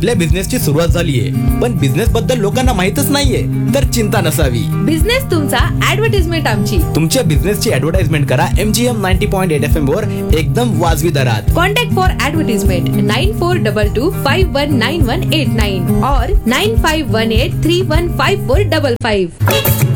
आपल्या बिझनेसची सुरुवात झालीये पण बिझनेस बद्दल लोकांना माहितच नाहीये, तर चिंता नसावी. बिझनेस तुमचा, ऍडव्हर्टाइजमेंट आमची. तुमच्या बिझनेसची ऍडव्हर्टाइजमेंट करा MGM 90.8 FM वर एकदम वाजवी दरात. कॉन्टॅक्ट फॉर ऍडव्हर्टाइजमेंट 9422519189 और 9518315455.